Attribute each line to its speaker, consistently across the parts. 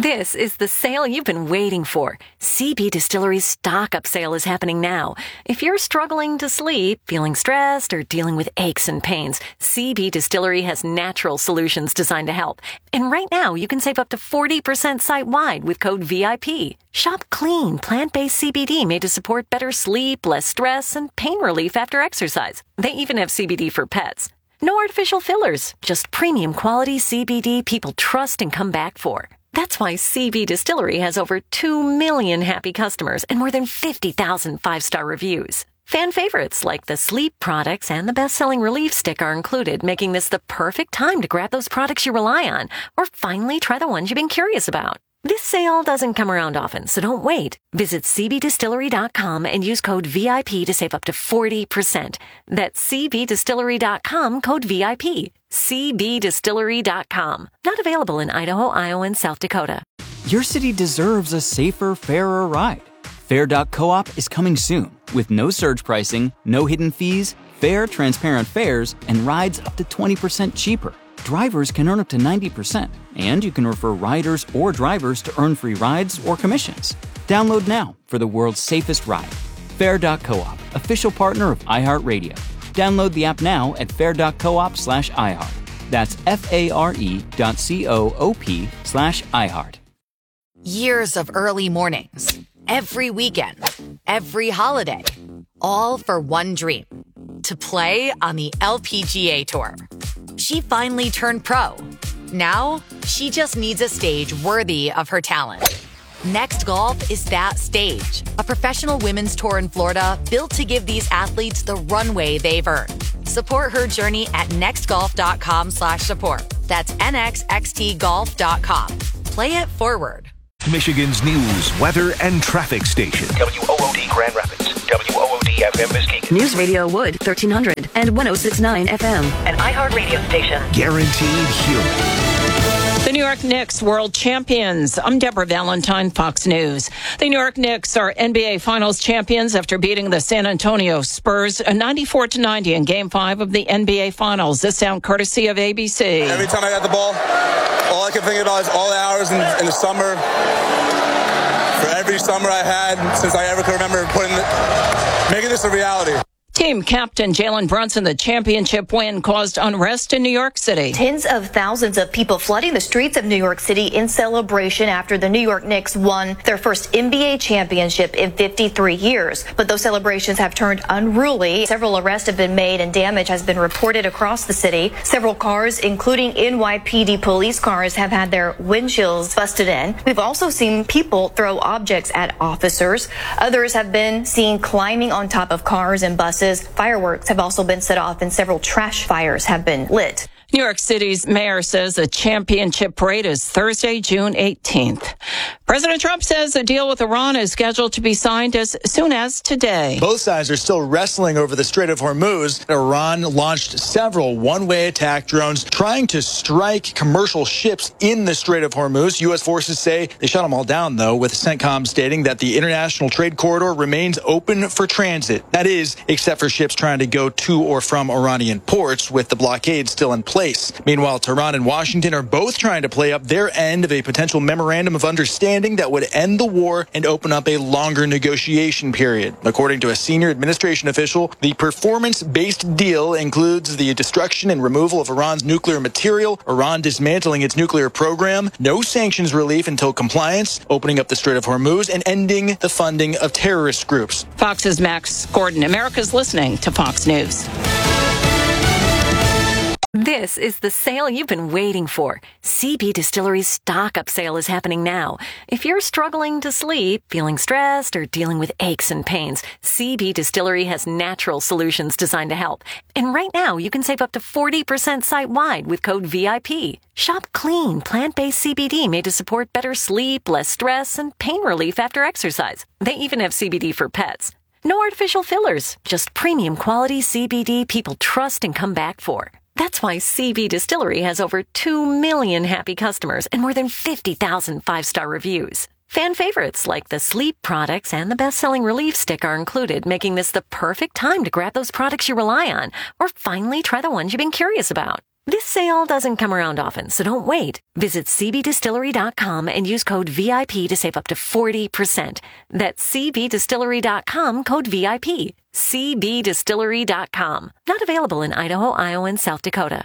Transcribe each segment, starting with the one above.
Speaker 1: This is the sale you've been waiting for. CB Distillery's stock-up sale is happening now. If you're struggling to sleep, feeling stressed, or dealing with aches and pains, CB Distillery has natural solutions designed to help. And right now, you can save up to 40% site-wide with code VIP. Shop clean, plant-based CBD made to support better sleep, less stress, and pain relief after exercise. They even have CBD for pets. No artificial fillers, just premium quality CBD people trust and come back for. That's why CB Distillery has over 2 million happy customers and more than 50,000 five-star reviews. Fan favorites like the sleep products and the best-selling relief stick are included, making this the perfect time to grab those products you rely on or finally try the ones you've been curious about. This sale doesn't come around often, so don't wait. Visit cbdistillery.com and use code VIP to save up to 40%. That's cbdistillery.com, code VIP. cbdistillery.com. Not available in Idaho, Iowa, and South Dakota.
Speaker 2: Your city deserves a safer, fairer ride. Fair.coop is coming soon with no surge pricing, no hidden fees, fair, transparent fares, and rides up to 20% cheaper. Drivers can earn up to 90%, and you can refer riders or drivers to earn free rides or commissions. Download now for the world's safest ride. Fair.coop, official partner of iHeartRadio. Download the app now at fair.coop/iHeart. That's FARE.coop/iHeart.
Speaker 3: Years of early mornings, every weekend, every holiday, all for one dream, to play on the LPGA Tour. She finally turned pro. Now, she just needs a stage worthy of her talent. Next Golf is that stage. A professional women's tour in Florida built to give these athletes the runway they've earned. Support her journey at nextgolf.com/support. That's nxxtgolf.com. Play it forward.
Speaker 4: Michigan's news, weather, and traffic station.
Speaker 5: WOOD Grand Rapids. WOOD FM Muskegon.
Speaker 6: News Radio Wood, 1300 and 106.9 FM.
Speaker 1: An iHeartRadio station.
Speaker 4: Guaranteed humor.
Speaker 7: The New York Knicks world champions. I'm Deborah Valentine, Fox News. The New York Knicks are NBA Finals champions after beating the San Antonio Spurs 94-90 in Game 5 of the NBA Finals. This sound courtesy of ABC.
Speaker 8: Every time I got the ball, all I can think about is all the hours in the summer. For every summer I had since I ever could remember making this a reality.
Speaker 7: Team captain Jalen Brunson, the championship win caused unrest in New York City.
Speaker 9: Tens of thousands of people flooding the streets of New York City in celebration after the New York Knicks won their first NBA championship in 53 years. But those celebrations have turned unruly. Several arrests have been made and damage has been reported across the city. Several cars, including NYPD police cars, have had their windshields busted in. We've also seen people throw objects at officers. Others have been seen climbing on top of cars and buses. Fireworks have also been set off and several trash fires have been lit.
Speaker 7: New York City's mayor says the championship parade is Thursday, June 18th. President Trump says a deal with Iran is scheduled to be signed as soon as today.
Speaker 10: Both sides are still wrestling over the Strait of Hormuz. Iran launched several one-way attack drones trying to strike commercial ships in the Strait of Hormuz. U.S. forces say they shot them all down, though, with CENTCOM stating that the international trade corridor remains open for transit. That is, except for ships trying to go to or from Iranian ports, with the blockade still in place. Meanwhile, Tehran and Washington are both trying to play up their end of a potential memorandum of understanding that would end the war and open up a longer negotiation period. According to a senior administration official, the performance-based deal includes the destruction and removal of Iran's nuclear material, Iran dismantling its nuclear program, no sanctions relief until compliance, opening up the Strait of Hormuz, and ending the funding of terrorist groups.
Speaker 7: Fox's Max Gordon. America's listening to Fox News.
Speaker 1: This is the sale you've been waiting for. CB Distillery's stock-up sale is happening now. If you're struggling to sleep, feeling stressed, or dealing with aches and pains, CB Distillery has natural solutions designed to help. And right now, you can save up to 40% site-wide with code VIP. Shop clean, plant-based CBD made to support better sleep, less stress, and pain relief after exercise. They even have CBD for pets. No artificial fillers, just premium quality CBD people trust and come back for. That's why CB Distillery has over 2 million happy customers and more than 50,000 five-star reviews. Fan favorites like the sleep products and the best-selling relief stick are included, making this the perfect time to grab those products you rely on or finally try the ones you've been curious about. This sale doesn't come around often, so don't wait. Visit cbdistillery.com and use code VIP to save up to 40%. That's cbdistillery.com, code VIP. cbdistillery.com. Not available in Idaho, Iowa, and South Dakota.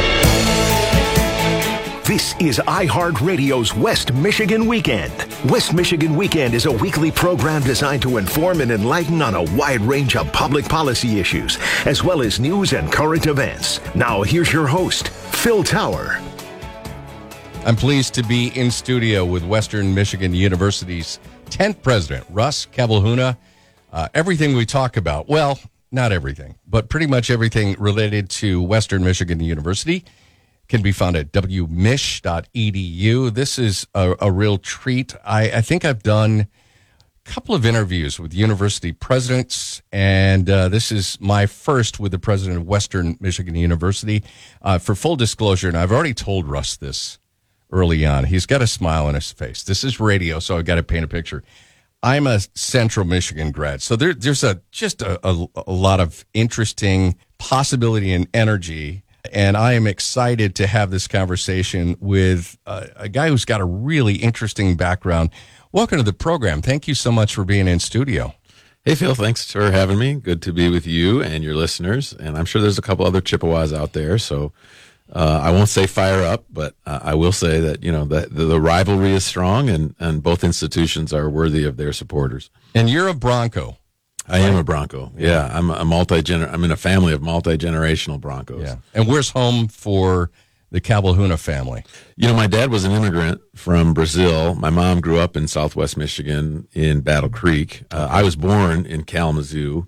Speaker 4: This is iHeartRadio's West Michigan Weekend. West Michigan Weekend is a weekly program designed to inform and enlighten on a wide range of public policy issues, as well as news and current events. Now, here's your host, Phil Tower.
Speaker 11: I'm pleased to be in studio with Western Michigan University's 10th president, Russ Cabalhuna. Everything we talk about, well, not everything, but pretty much everything related to Western Michigan University can be found at wmich.edu. This is a real treat. I think I've done a couple of interviews with university presidents, and this is my first with the president of Western Michigan University. For full disclosure, and I've already told Russ this early on, he's got a smile on his face. This is radio, so I've got to paint a picture. I'm a Central Michigan grad, so there's just a lot of interesting possibility and energy. And I am excited to have this conversation with a guy who's got a really interesting background. Welcome to the program. Thank you so much for being in studio.
Speaker 12: Hey, Phil, thanks for having me. Good to be with you and your listeners. And I'm sure there's a couple other Chippewas out there. So I won't say fire up, but I will say that, you know, the rivalry is strong and both institutions are worthy of their supporters.
Speaker 11: And you're a Bronco.
Speaker 12: I am a Bronco. Yeah, I'm in a family of multi-generational Broncos.
Speaker 11: Yeah. And where's home for the Cabalhuna family?
Speaker 12: You know, my dad was an immigrant from Brazil. My mom grew up in Southwest Michigan in Battle Creek. I was born in Kalamazoo.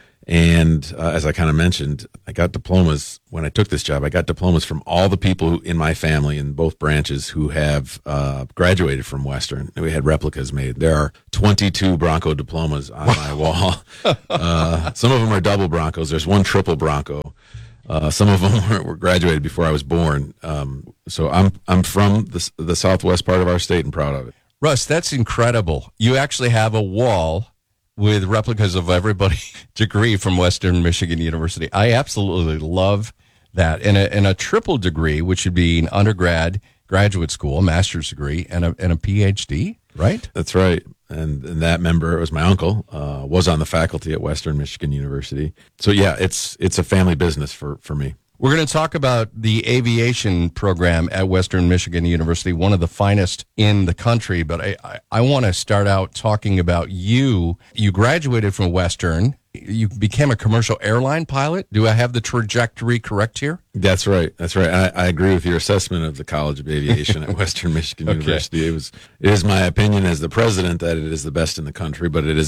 Speaker 12: And as I kind of mentioned, I got diplomas when I took this job. I got diplomas from all the people in my family in both branches who have graduated from Western. We had replicas made. There are 22 Bronco diplomas on my wall. Some of them are double Broncos. There's one triple Bronco. Some of them were graduated before I was born. So I'm from the southwest part of our state and proud of it.
Speaker 11: Russ, that's incredible. You actually have a wall with replicas of everybody's degree from Western Michigan University. I absolutely love that. And a triple degree, which would be an undergrad, graduate school, a master's degree, and a PhD, right?
Speaker 12: That's right. And that member, it was my uncle, was on the faculty at Western Michigan University. So yeah, it's a family business for me.
Speaker 11: We're going to talk about the aviation program at Western Michigan University, one of the finest in the country. But I want to start out talking about you. You graduated from Western. You became a commercial airline pilot. Do I have the trajectory correct here?
Speaker 12: That's right. That's right. I agree with your assessment of the College of Aviation at Western Michigan University. It is my opinion as the president that it is the best in the country, but it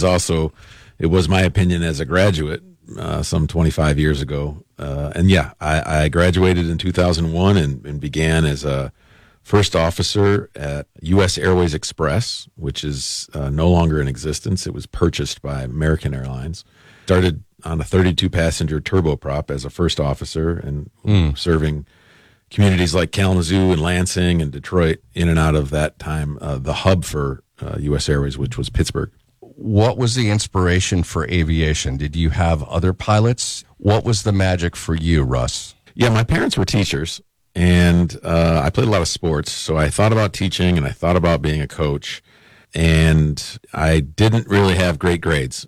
Speaker 12: was my opinion as a graduate some 25 years ago. And yeah, I graduated in 2001 and began as a first officer at U.S. Airways Express, which is no longer in existence. It was purchased by American Airlines. Started on a 32-passenger turboprop as a first officer and serving communities like Kalamazoo and Lansing and Detroit in and out of that time, the hub for U.S. Airways, which was Pittsburgh.
Speaker 11: What was the inspiration for aviation? Did you have other pilots? What was the magic for you, Russ?
Speaker 12: Yeah, my parents were teachers, and I played a lot of sports, so I thought about teaching, and I thought about being a coach, and I didn't really have great grades,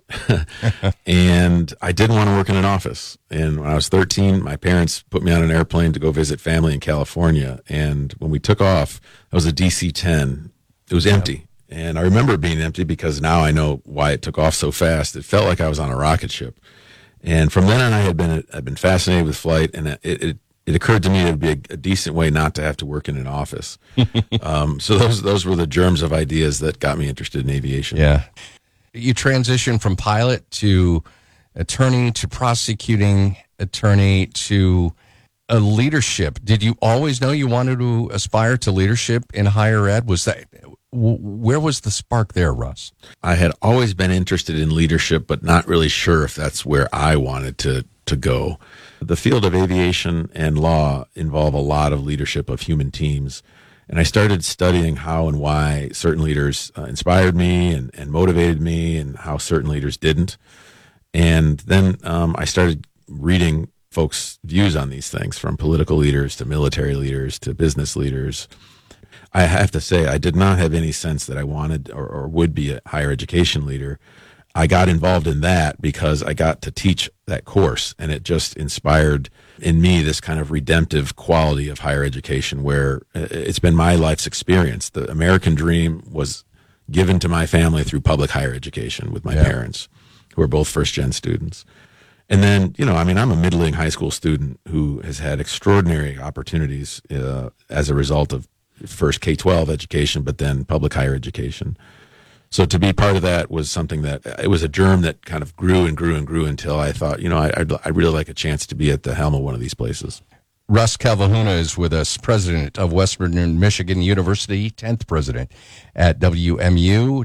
Speaker 12: and I didn't want to work in an office. And when I was 13, my parents put me on an airplane to go visit family in California, and when we took off, it was a DC-10. It was empty. And I remember it being empty because now I know why it took off so fast. It felt like I was on a rocket ship. And from then on, I've been fascinated with flight, and it occurred to me it would be a decent way not to have to work in an office. So those were the germs of ideas that got me interested in aviation.
Speaker 11: Yeah. You transitioned from pilot to attorney to prosecuting attorney to a leadership. Did you always know you wanted to aspire to leadership in higher ed? Where was the spark there, Russ?
Speaker 12: I had always been interested in leadership, but not really sure if that's where I wanted to go. The field of aviation and law involve a lot of leadership of human teams. And I started studying how and why certain leaders inspired me and motivated me and how certain leaders didn't. And then I started reading folks' views on these things, from political leaders to military leaders to business leaders. I have to say, I did not have any sense that I wanted or would be a higher education leader. I got involved in that because I got to teach that course, and it just inspired in me this kind of redemptive quality of higher education, where it's been my life's experience. The American dream was given to my family through public higher education with my parents, who are both first-gen students. And then, I'm a middling high school student who has had extraordinary opportunities as a result of first K-12 education, but then public higher education. So to be part of that was something that, it was a germ that kind of grew and grew and grew until I thought, I'd really like a chance to be at the helm of one of these places.
Speaker 11: Russ Calvahuna is with us, president of Western Michigan University, 10th president at WMU.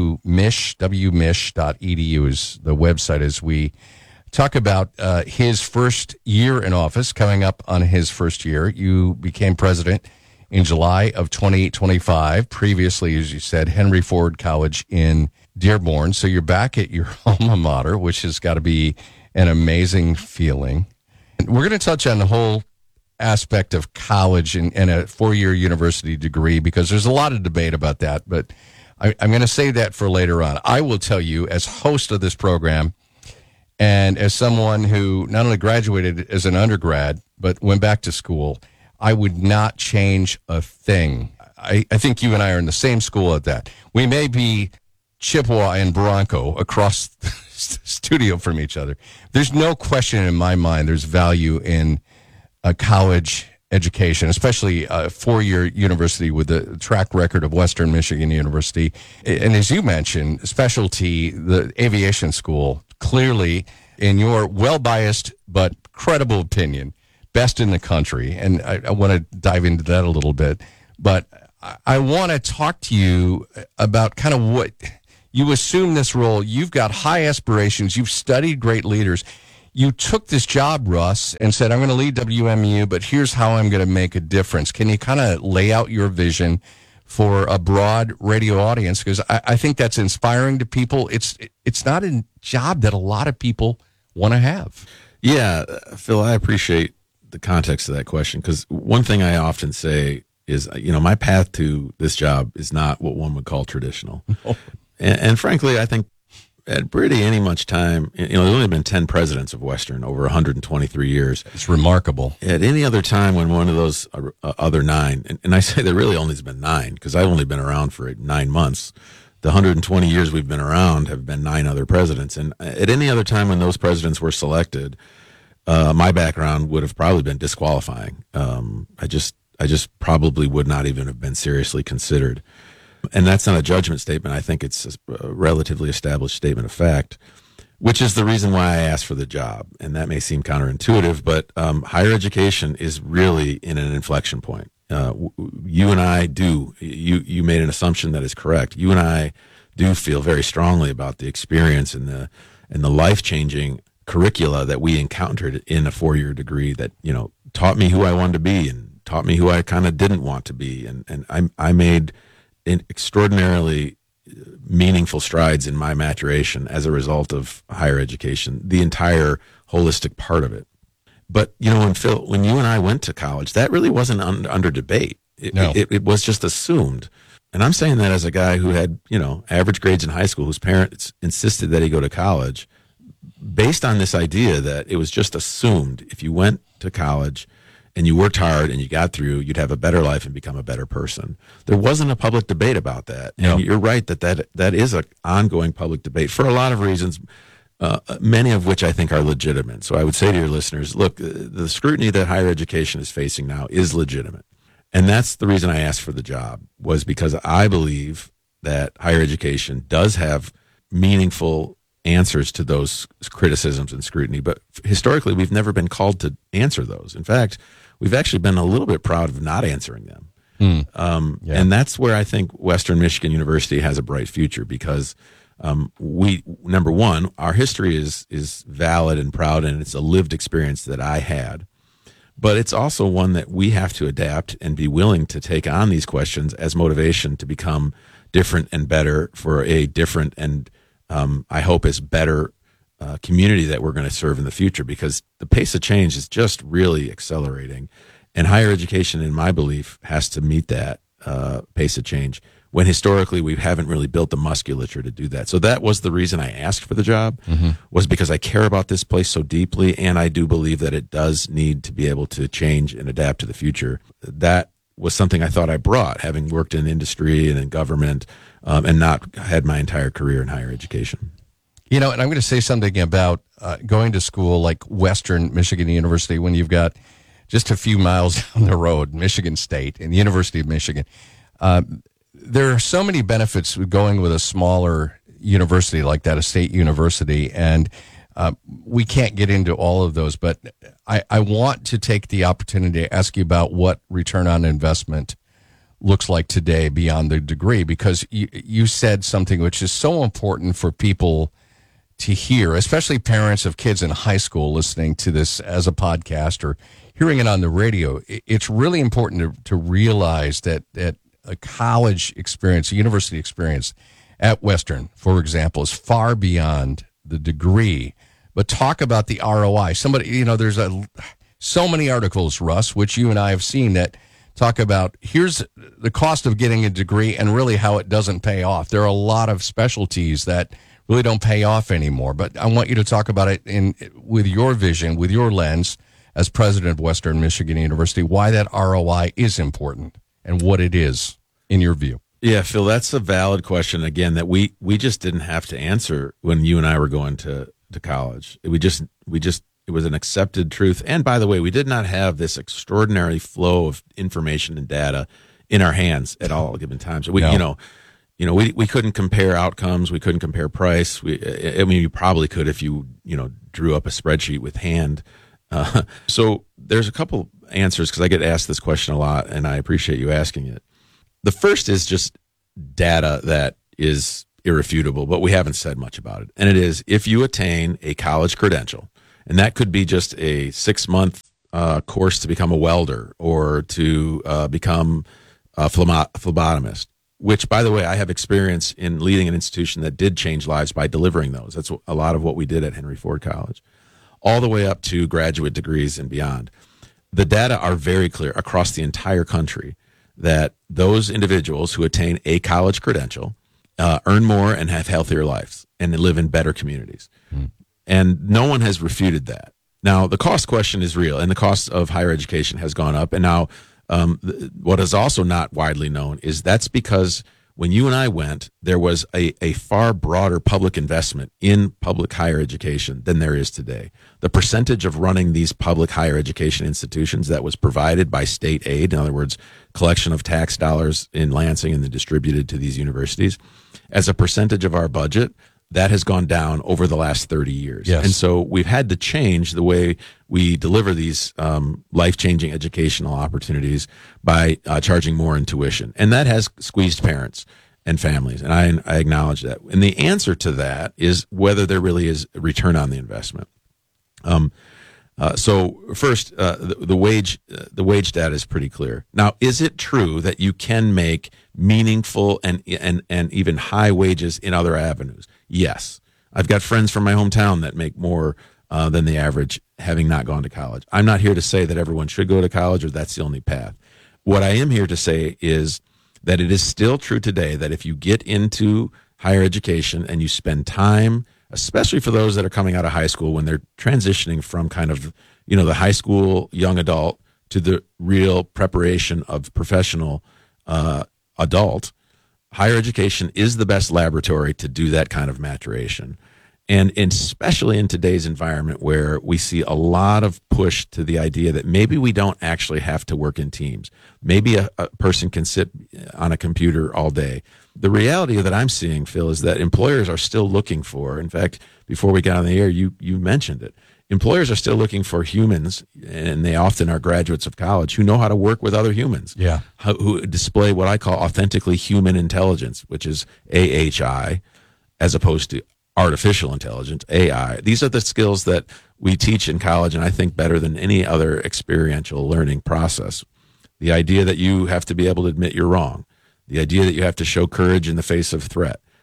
Speaker 11: WMich.edu is the website as we talk about his first year in office, coming up on his first year. You became president in July of 2025. Previously, as you said, Henry Ford College in Dearborn. So you're back at your alma mater, which has got to be an amazing feeling. We're going to touch on the whole aspect of college and a four-year university degree, because there's a lot of debate about that, but I'm going to save that for later on. I will tell you, as host of this program and as someone who not only graduated as an undergrad but went back to school, I would not change a thing. I think you and I are in the same school at that. We may be Chippewa and Bronco across the studio from each other. There's no question in my mind there's value in a college education, especially a four-year university with the track record of Western Michigan University. And as you mentioned, specialty, the aviation school, clearly, in your well-biased but credible opinion, best in the country. And I want to dive into that a little bit. But I want to talk to you about kind of what you assume this role. You've got high aspirations. You've studied great leaders. You took this job, Russ, and said, I'm going to lead WMU, but here's how I'm going to make a difference. Can you kind of lay out your vision for a broad radio audience? Because I think that's inspiring to people. It's not a job that a lot of people want to have.
Speaker 12: Yeah, Phil, I appreciate the context of that question, because one thing I often say is, my path to this job is not what one would call traditional. And frankly, I think at pretty any much time, there's only been 10 presidents of Western over 123 years.
Speaker 11: It's remarkable.
Speaker 12: At any other time when one of those other 9, and I say there really only has been 9 because I've only been around for 9 months. The 120 years we've been around have been 9 other presidents. And at any other time when those presidents were selected, my background would have probably been disqualifying. I just probably would not even have been seriously considered. And that's not a judgment statement. I think it's a relatively established statement of fact, which is the reason why I asked for the job. And that may seem counterintuitive, but higher education is really in an inflection point. You and I do. You made an assumption that is correct. You and I do feel very strongly about the experience and the life-changing curricula that we encountered in a 4-year degree that, taught me who I wanted to be and taught me who I kind of didn't want to be. And I made extraordinarily meaningful strides in my maturation as a result of higher education, the entire holistic part of it. But, when you and I went to college, that really wasn't under debate. It was just assumed. And I'm saying that as a guy who had, average grades in high school, whose parents insisted that he go to college, based on this idea that it was just assumed if you went to college and you worked hard and you got through, you'd have a better life and become a better person. There wasn't a public debate about that. And you're right that is an ongoing public debate for a lot of reasons, many of which I think are legitimate. So I would say to your listeners, look, the scrutiny that higher education is facing now is legitimate. And that's the reason I asked for the job, was because I believe that higher education does have meaningful answers to those criticisms and scrutiny. But historically, we've never been called to answer those. In fact, we've actually been a little bit proud of not answering them. And that's where I think Western Michigan University has a bright future, because we, number one, our history is valid and proud, and it's a lived experience that I had. But it's also one that we have to adapt and be willing to take on these questions as motivation to become different and better for a different and I hope is better community that we're going to serve in the future, because the pace of change is just really accelerating, and higher education, in my belief, has to meet that pace of change, when historically we haven't really built the musculature to do that. So that was the reason I asked for the job, was because I care about this place so deeply, and I do believe that it does need to be able to change and adapt to the future. That was something I thought I brought, having worked in industry and in government, and not had my entire career in higher education.
Speaker 11: You know, and I'm going to say something about going to school like Western Michigan University, when you've got just a few miles down the road, Michigan State and the University of Michigan. There are so many benefits with going with a smaller university like that, a state university, and we can't get into all of those, but I want to take the opportunity to ask you about what return on investment looks like today beyond the degree, because you said something which is so important for people to hear, especially parents of kids in high school listening to this as a podcast or hearing it on the radio. It's really important to realize that a college experience, a university experience at Western, for example, is far beyond the degree. But talk about the ROI. Somebody, there's so many articles, Russ, which you and I have seen, that talk about here's the cost of getting a degree and really how it doesn't pay off. There are a lot of specialties that really don't pay off anymore. But I want you to talk about it with your vision, with your lens as president of Western Michigan University, why that ROI is important and what it is in your view.
Speaker 12: Yeah, Phil, that's a valid question, again, that we just didn't have to answer when you and I were going to college. It was an accepted truth. And by the way, we did not have this extraordinary flow of information and data in our hands at all given times. We couldn't compare outcomes. We couldn't compare price. You probably could if you drew up a spreadsheet with hand. So there's a couple answers, because I get asked this question a lot, and I appreciate you asking it. The first is just data that is irrefutable, but we haven't said much about it. And it is, if you attain a college credential, and that could be just a 6-month course to become a welder or to become a phlebotomist, which, by the way, I have experience in leading an institution that did change lives by delivering those. That's a lot of what we did at Henry Ford College, all the way up to graduate degrees and beyond. The data are very clear across the entire country that those individuals who attain a college credential earn more and have healthier lives and live in better communities. And no one has refuted that. Now, the cost question is real, and the cost of higher education has gone up. And now what is also not widely known is that's because when you and I went, there was a far broader public investment in public higher education than there is today. The percentage of running these public higher education institutions that was provided by state aid, in other words, collection of tax dollars in Lansing and then distributed to these universities, as a percentage of our budget, that has gone down over the last 30 years.
Speaker 11: Yes.
Speaker 12: And so we've had to change the way we deliver these life-changing educational opportunities by charging more in tuition. And that has squeezed parents and families, and I acknowledge that. And the answer to that is whether there really is a return on the investment. So first, the wage data is pretty clear. Now, is it true that you can make meaningful and even high wages in other avenues? Yes. I've got friends from my hometown that make more than the average, having not gone to college. I'm not here to say that everyone should go to college or that's the only path. What I am here to say is that it is still true today that if you get into higher education and you spend time, especially for those that are coming out of high school when they're transitioning from kind of, the high school young adult to the real preparation of professional adult, higher education is the best laboratory to do that kind of maturation. And especially in today's environment where we see a lot of push to the idea that maybe we don't actually have to work in teams. Maybe a person can sit on a computer all day. The reality that I'm seeing, Phil, is that employers are still looking for, in fact, before we got on the air, you mentioned it, employers are still looking for humans, and they often are graduates of college, who know how to work with other humans, who display what I call authentically human intelligence, which is AHI, as opposed to artificial intelligence, AI. These are the skills that we teach in college, and I think better than any other experiential learning process. The idea that you have to be able to admit you're wrong, the idea that you have to show courage in the face of threat,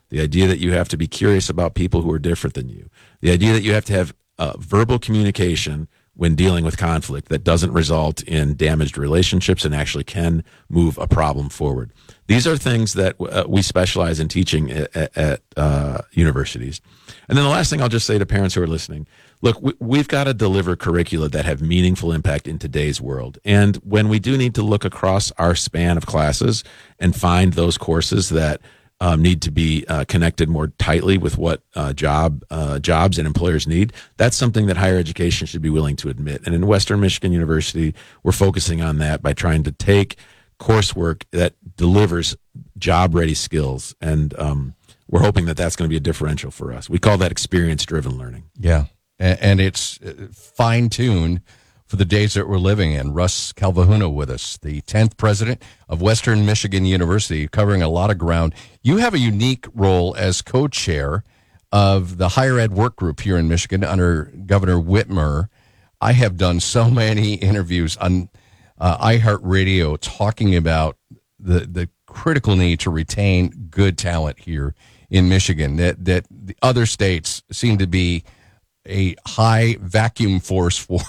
Speaker 12: the idea that you have to be curious about people who are different than you, the idea that you have to have verbal communication when dealing with conflict that doesn't result in damaged relationships and actually can move a problem forward. These are things that we specialize in teaching at universities. And then the last thing I'll just say to parents who are listening, look, we've got to deliver curricula that have meaningful impact in today's world. And when we do need to look across our span of classes and find those courses that need to be connected more tightly with what jobs and employers need, that's something that higher education should be willing to admit. And in Western Michigan University, we're focusing on that by trying to take coursework that delivers job-ready skills. And we're hoping that that's going to be a differential for us. We call that experience-driven learning.
Speaker 11: Yeah, and it's fine-tuned for the days that we're living in. Russ Calvahuna with us, the 10th president of Western Michigan University, covering a lot of ground. You have a unique role as co-chair of the higher ed work group here in Michigan under Governor Whitmer. I have done so many interviews on iHeartRadio talking about the critical need to retain good talent here in Michigan, that the other states seem to be a high vacuum force for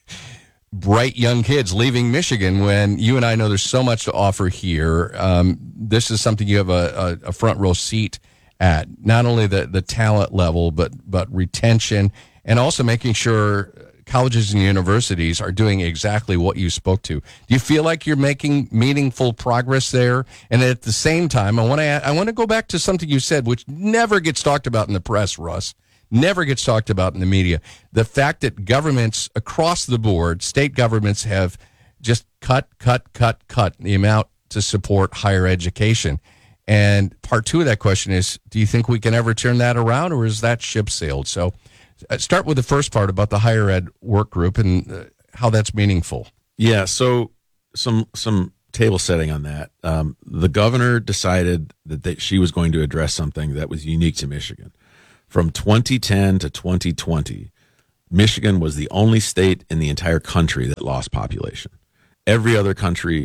Speaker 11: bright young kids leaving Michigan, when you and I know there's so much to offer here. This is something you have a front row seat at, not only the talent level, but retention, and also making sure colleges and universities are doing exactly what you spoke to. Do you feel like you're making meaningful progress there? And at the same time, I want to go back to something you said, which never gets talked about in the press, Russ. Never gets talked about in the media. The fact that governments across the board, state governments, have just cut the amount to support higher education. And part two of that question is, do you think we can ever turn that around, or is that ship sailed? So start with the first part about the higher ed work group and how that's meaningful.
Speaker 12: Yeah, so some table setting on that. The governor decided that she was going to address something that was unique to Michigan. From 2010 to 2020, Michigan was the only state in the entire country that lost population. Every other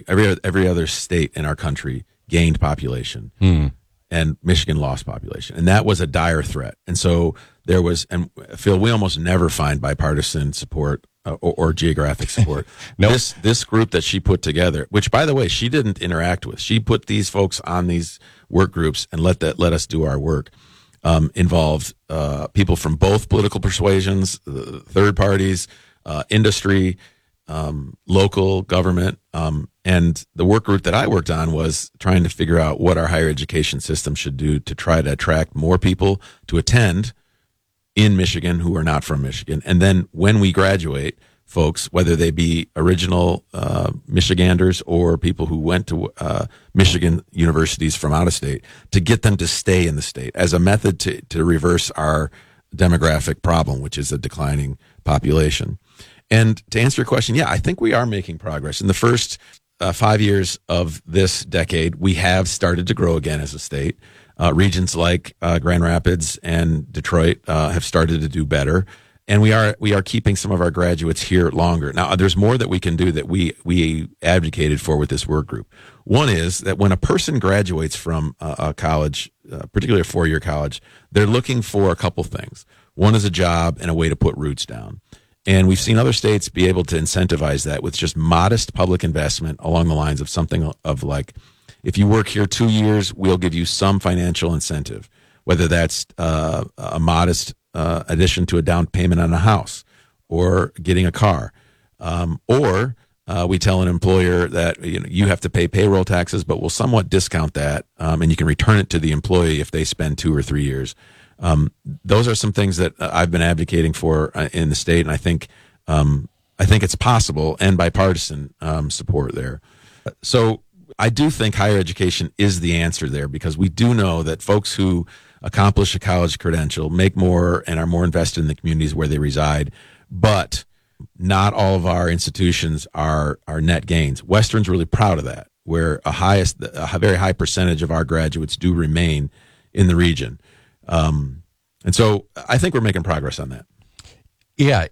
Speaker 12: state in our country gained population, and Michigan lost population. And that was a dire threat. And so there was, and Phil, we almost never find bipartisan support or geographic support.
Speaker 11: Nope.
Speaker 12: This group that she put together, which, by the way, she didn't interact with. She put these folks on these work groups and let us do our work. Involved people from both political persuasions, third parties, industry, local government, and the work group that I worked on was trying to figure out what our higher education system should do to try to attract more people to attend in Michigan who are not from Michigan. And then when we graduate, folks, whether they be original Michiganders or people who went to Michigan universities from out of state, to get them to stay in the state as a method to reverse our demographic problem, which is a declining population. And to answer your question, yeah, I think we are making progress. In the first 5 years of this decade, we have started to grow again as a state. Regions like Grand Rapids and Detroit have started to do better. And we are keeping some of our graduates here longer. Now, there's more that we can do that we advocated for with this work group. One is that when a person graduates from a college, particularly a four-year college, they're looking for a couple things. One is a job and a way to put roots down. And we've seen other states be able to incentivize that with just modest public investment along the lines of something of like, if you work here 2 years, we'll give you some financial incentive, whether that's a modest addition to a down payment on a house or getting a car. Or we tell an employer that you have to pay payroll taxes, but we'll somewhat discount that, and you can return it to the employee if they spend 2 or 3 years. Those are some things that I've been advocating for in the state, and I think it's possible, and bipartisan support there. So I do think higher education is the answer there, because we do know that folks who accomplish a college credential make more and are more invested in the communities where they reside, but not all of our institutions are net gains. Western's really proud of that, where a very high percentage of our graduates do remain in the region. And so I think we're making progress on that.
Speaker 11: Yeah,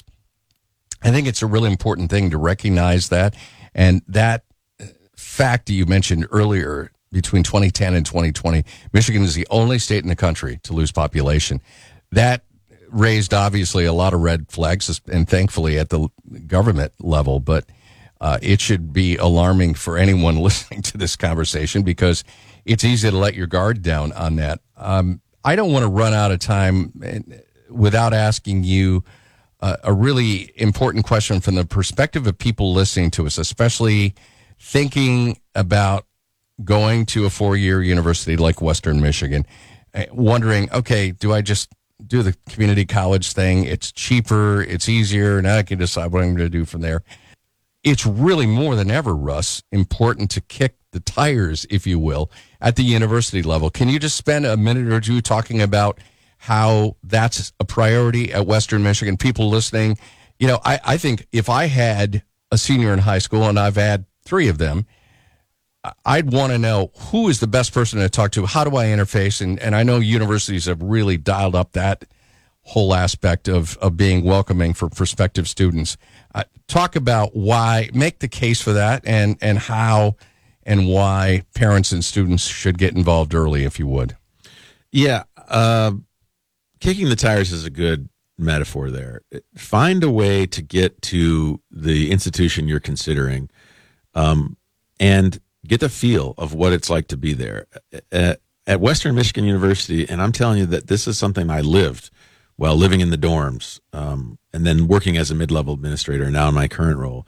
Speaker 11: I think it's a really important thing to recognize that. And that fact that you mentioned earlier, between 2010 and 2020, Michigan is the only state in the country to lose population. That raised, obviously, a lot of red flags, and thankfully at the government level, but it should be alarming for anyone listening to this conversation because it's easy to let your guard down on that. I don't want to run out of time without asking you a really important question from the perspective of people listening to us, especially thinking about going to a 4-year university like Western Michigan, wondering, okay, do I just do the community college thing? It's cheaper, it's easier, and I can decide what I'm going to do from there. It's really more than ever, Russ, important to kick the tires, if you will, at the university level. Can you just spend a minute or two talking about how that's a priority at Western Michigan? People listening, you know, I think if I had a senior in high school, and I've had 3 of them, I'd want to know who is the best person to talk to. How do I interface? And I know universities have really dialed up that whole aspect of being welcoming for prospective students. Talk about why, make the case for that, and how and why parents and students should get involved early, if you would.
Speaker 12: Yeah. Kicking the tires is a good metaphor there. Find a way to get to the institution you're considering, and get the feel of what it's like to be there. At Western Michigan University, and I'm telling you that this is something I lived while living in the dorms, and then working as a mid-level administrator now in my current role.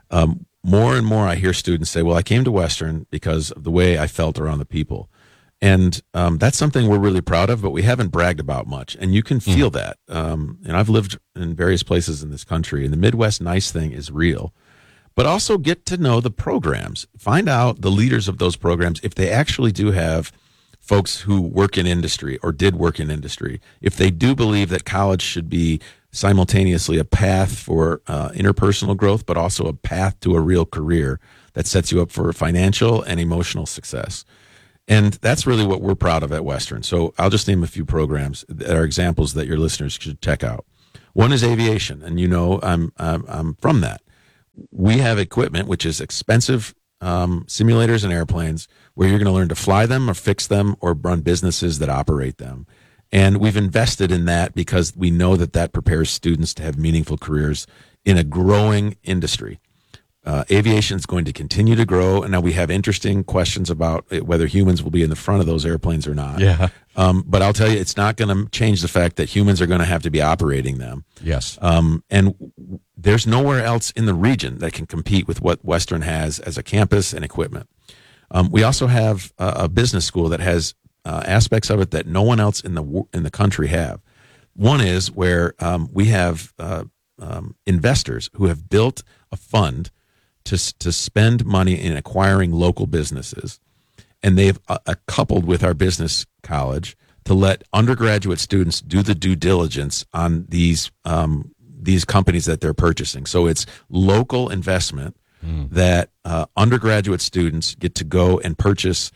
Speaker 12: More and more I hear students say, well, I came to Western because of the way I felt around the people. And that's something we're really proud of, but we haven't bragged about much. And you can feel that. And I've lived in various places in this country, and the Midwest nice thing is real. But also get to know the programs. Find out the leaders of those programs, if they actually do have folks who work in industry or did work in industry, if they do believe that college should be simultaneously a path for interpersonal growth, but also a path to a real career that sets you up for financial and emotional success. And that's really what we're proud of at Western. So I'll just name a few programs that are examples that your listeners should check out. One is aviation, and you know I'm from that. We have equipment which is expensive simulators and airplanes where you're going to learn to fly them or fix them or run businesses that operate them. And we've invested in that because we know that that prepares students to have meaningful careers in a growing industry. Aviation is going to continue to grow, and now we have interesting questions about whether humans will be in the front of those airplanes or not.
Speaker 11: Yeah.
Speaker 12: But I'll tell you, it's not going to change the fact that humans are going to have to be operating them.
Speaker 11: Yes.
Speaker 12: And there's nowhere else in the region that can compete with what Western has as a campus and equipment. We also have a business school that has aspects of it that no one else in the country have. One is where we have investors who have built a fund to spend money in acquiring local businesses, and they've coupled with our business college to let undergraduate students do the due diligence on these companies that they're purchasing. So it's local investment that undergraduate students get to go and purchase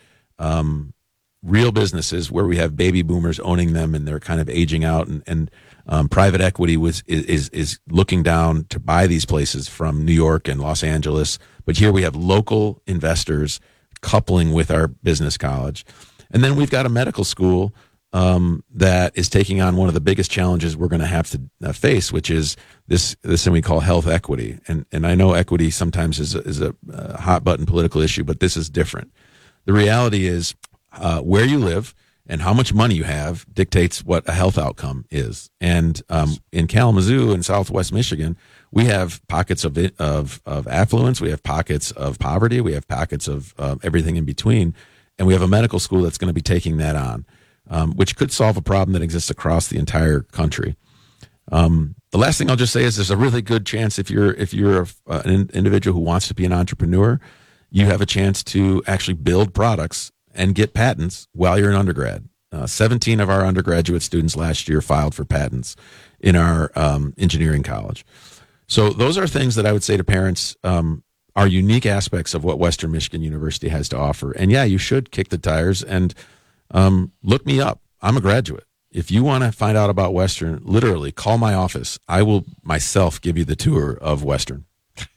Speaker 12: real businesses where we have baby boomers owning them and they're kind of aging out, and private equity is looking down to buy these places from New York and Los Angeles. But here we have local investors coupling with our business college. And then we've got a medical school that is taking on one of the biggest challenges we're going to have to face, which is this thing we call health equity. And I know equity sometimes is a hot button political issue, but this is different. The reality is where you live and how much money you have dictates what a health outcome is. And in Kalamazoo in Southwest Michigan, we have pockets of affluence, we have pockets of poverty, we have pockets of everything in between, and we have a medical school that's going to be taking that on, which could solve a problem that exists across the entire country. The last thing I'll just say is there's a really good chance if you're an individual who wants to be an entrepreneur, you have a chance to actually build products and get patents while you're an undergrad. 17 of our undergraduate students last year filed for patents in our engineering college. So those are things that I would say to parents are unique aspects of what Western Michigan University has to offer. And yeah, you should kick the tires and look me up. I'm a graduate. If you want to find out about Western, literally call my office. I will myself give you the tour of Western.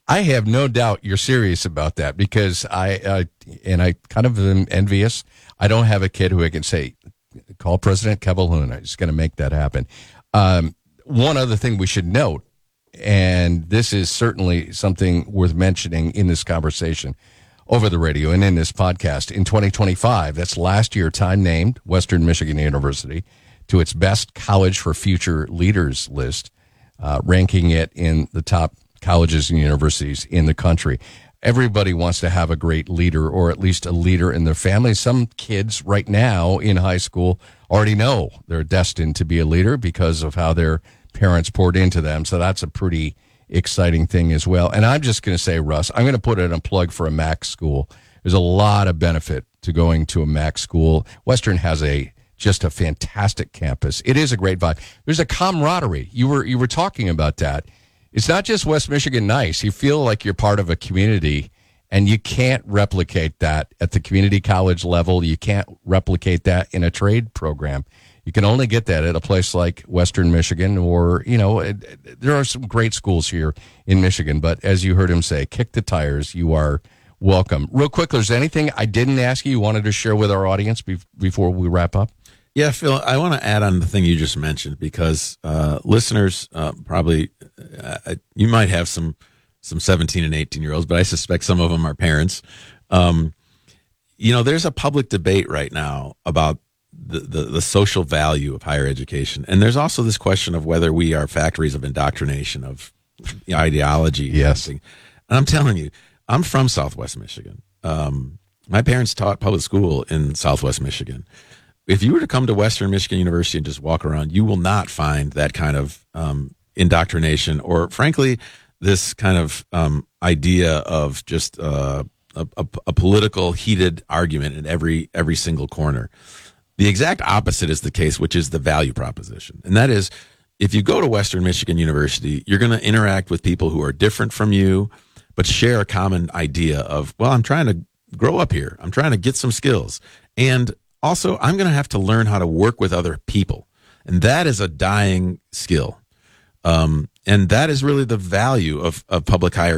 Speaker 11: I have no doubt you're serious about that, because I kind of am envious. I don't have a kid who I can say, call President Calhoun. He's going to make that happen. One other thing we should note, and this is certainly something worth mentioning in this conversation over the radio and in this podcast, in 2025, that's last year, Time named Western Michigan University to its Best College for Future Leaders list, ranking it in the top colleges and universities in the country. Everybody wants to have a great leader, or at least a leader in their family. Some kids right now in high school already know they're destined to be a leader because of how their parents poured into them. So that's a pretty exciting thing as well. And I'm just going to say, Russ, I'm going to put in a plug for a MAC school. There's a lot of benefit to going to a MAC school. Western has just a fantastic campus. It is a great vibe. There's a camaraderie. You were talking about that. It's not just West Michigan nice. You feel like you're part of a community, and you can't replicate that at the community college level. You can't replicate that in a trade program. You can only get that at a place like Western Michigan, or, there are some great schools here in Michigan. But as you heard him say, kick the tires. You are welcome. Real quick, is there anything I didn't ask you wanted to share with our audience before we wrap up?
Speaker 12: Yeah, Phil, I want to add on the thing you just mentioned, because listeners probably, you might have some 17 and 18-year-olds, but I suspect some of them are parents. There's a public debate right now about the social value of higher education. And there's also this question of whether we are factories of indoctrination, of ideology.
Speaker 11: Yes.
Speaker 12: And I'm telling you, I'm from Southwest Michigan. My parents taught public school in Southwest Michigan. If you were to come to Western Michigan University and just walk around, you will not find that kind of indoctrination, or frankly, this kind of idea of just a political heated argument in every single corner. The exact opposite is the case, which is the value proposition. And that is, if you go to Western Michigan University, you're going to interact with people who are different from you, but share a common idea of, well, I'm trying to grow up here. I'm trying to get some skills. And also, I'm going to have to learn how to work with other people. And that is a dying skill. And that is really the value of public higher